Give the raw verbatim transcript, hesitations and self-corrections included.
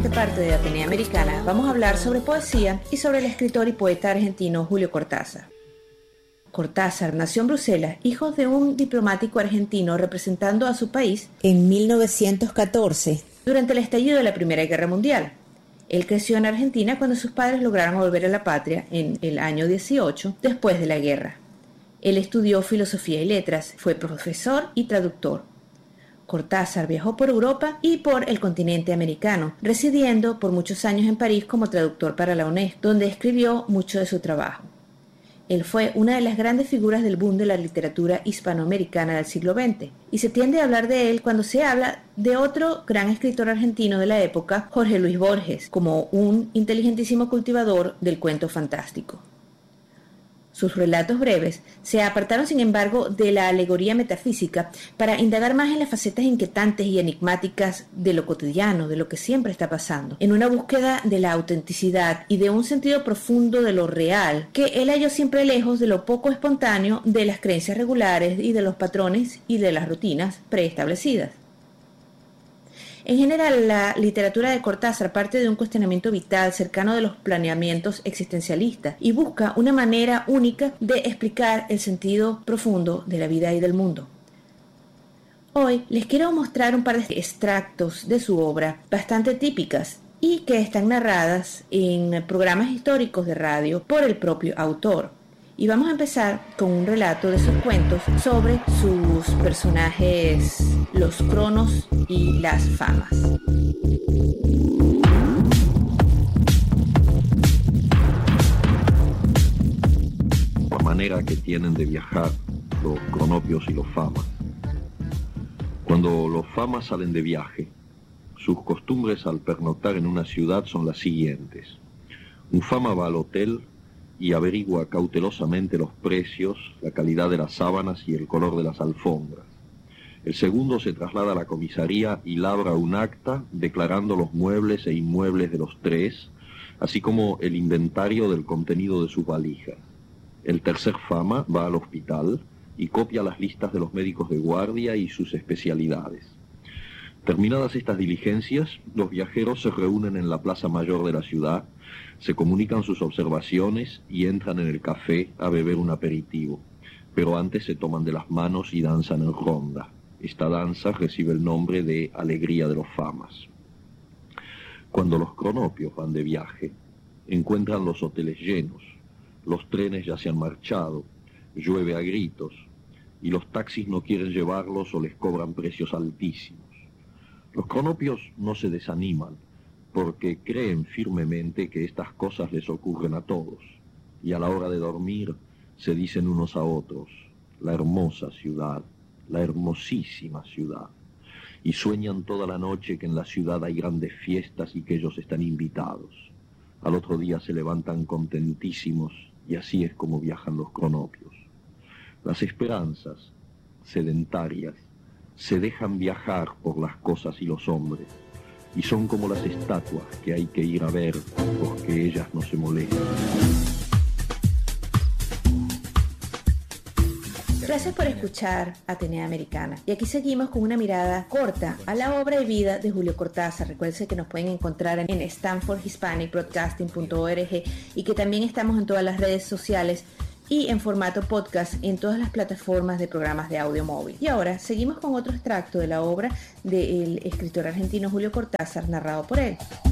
siguiente parte de Atenea Americana vamos a hablar sobre poesía y sobre el escritor y poeta argentino Julio Cortázar. Cortázar nació en Bruselas, hijo de un diplomático argentino representando a su país en mil novecientos catorce, durante el estallido de la Primera Guerra Mundial. Él creció en Argentina cuando sus padres lograron volver a la patria en el año dieciocho, después de la guerra. Él estudió filosofía y letras, fue profesor y traductor. Cortázar viajó por Europa y por el continente americano, residiendo por muchos años en París como traductor para la UNESCO, donde escribió mucho de su trabajo. Él fue una de las grandes figuras del boom de la literatura hispanoamericana del siglo veinte, y se tiende a hablar de él cuando se habla de otro gran escritor argentino de la época, Jorge Luis Borges, como un inteligentísimo cultivador del cuento fantástico. Sus relatos breves se apartaron, sin embargo, de la alegoría metafísica para indagar más en las facetas inquietantes y enigmáticas de lo cotidiano, de lo que siempre está pasando, en una búsqueda de la autenticidad y de un sentido profundo de lo real, que él halló siempre lejos de lo poco espontáneo de las creencias regulares y de los patrones y de las rutinas preestablecidas. En general, la literatura de Cortázar parte de un cuestionamiento vital cercano de los planeamientos existencialistas y busca una manera única de explicar el sentido profundo de la vida y del mundo. Hoy les quiero mostrar un par de extractos de su obra bastante típicas y que están narradas en programas históricos de radio por el propio autor. Y vamos a empezar con un relato de sus cuentos sobre sus personajes, los cronos y las famas. La manera que tienen de viajar los cronopios y los famas. Cuando los famas salen de viaje, sus costumbres al pernoctar en una ciudad son las siguientes. Un fama va al hotel y averigua cautelosamente los precios, la calidad de las sábanas y el color de las alfombras. El segundo se traslada a la comisaría y labra un acta declarando los muebles e inmuebles de los tres, así como el inventario del contenido de su valija. El tercer fama va al hospital y copia las listas de los médicos de guardia y sus especialidades. Terminadas estas diligencias, los viajeros se reúnen en la plaza mayor de la ciudad, se comunican sus observaciones y entran en el café a beber un aperitivo, pero antes se toman de las manos y danzan en ronda. Esta danza recibe el nombre de Alegría de los Famas. Cuando los cronopios van de viaje, encuentran los hoteles llenos, los trenes ya se han marchado, llueve a gritos, y los taxis no quieren llevarlos o les cobran precios altísimos. Los cronopios no se desaniman, porque creen firmemente que estas cosas les ocurren a todos, y a la hora de dormir se dicen unos a otros, la hermosa ciudad, la hermosísima ciudad, y sueñan toda la noche que en la ciudad hay grandes fiestas y que ellos están invitados. Al otro día se levantan contentísimos, y así es como viajan los cronopios. Las esperanzas, sedentarias, se dejan viajar por las cosas y los hombres, y son como las estatuas que hay que ir a ver porque ellas no se molestan. Gracias por escuchar Atenea Americana. Y aquí seguimos con una mirada corta a la obra y vida de Julio Cortázar. Recuerden que nos pueden encontrar en stanford hispanic broadcasting punto org y que también estamos en todas las redes sociales y en formato podcast en todas las plataformas de programas de audio móvil. Y ahora seguimos con otro extracto de la obra del escritor argentino Julio Cortázar, narrado por él.